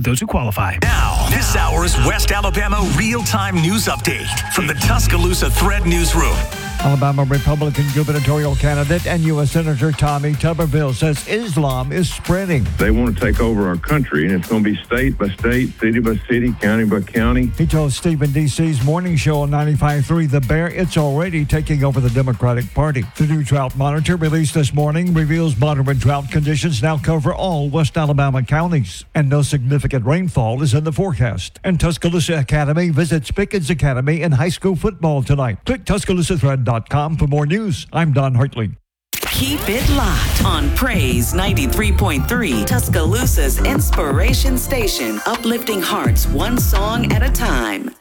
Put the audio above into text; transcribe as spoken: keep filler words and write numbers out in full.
with those who qualify. Now, this hour's West Alabama real-time news update from the Tuscaloosa Thread Newsroom. Alabama Republican gubernatorial candidate and U S Senator Tommy Tuberville says Islam is spreading. They want to take over our country, and it's going to be state by state, city by city, county by county. He told Stephen D C's morning show on ninety-five point three The Bear it's already taking over the Democratic Party. The new drought monitor released this morning reveals moderate drought conditions now cover all West Alabama counties, and no significant rainfall is in the forecast. And Tuscaloosa Academy visits Pickens Academy in high school football tonight. Click Tuscaloosa Thread dot com for more news. I'm Don Hartley. Keep it locked on Praise ninety-three point three, Tuscaloosa's inspiration station, uplifting hearts one song at a time.